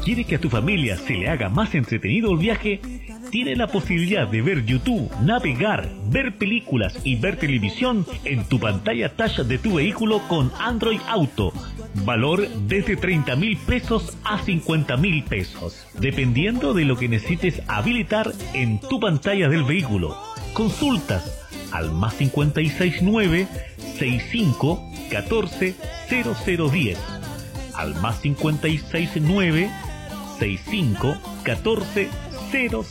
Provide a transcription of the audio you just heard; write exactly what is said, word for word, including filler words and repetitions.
¿Quiere que a tu familia se le haga más entretenido el viaje? Tiene la posibilidad de ver YouTube, navegar, ver películas y ver televisión en tu pantalla touch de tu vehículo con Android Auto. Valor desde treinta mil pesos a cincuenta mil pesos, dependiendo de lo que necesites habilitar en tu pantalla del vehículo. Consultas al más cincuenta y seis nueve, sesenta y cinco, catorce, cero cero diez, al más cincuenta y seis nueve, sesenta y cinco, catorce, cero